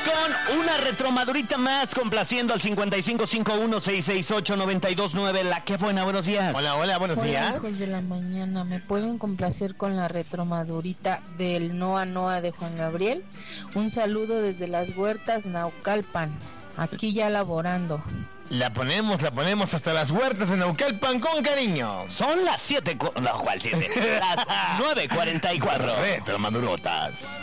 con una retromadurita más, complaciendo al 5551-668-929. La que buena, buenos días. Hola, buenos días. Hijos de la mañana, ¿me pueden complacer con la retromadurita del Noa Noa de Juan Gabriel? Un saludo desde las Huertas, Naucalpan, aquí ya laborando. La ponemos hasta las Huertas de Naucalpan con cariño. Son las 7, no, ¿cuál 7? Las 9:44. Retromadurotas.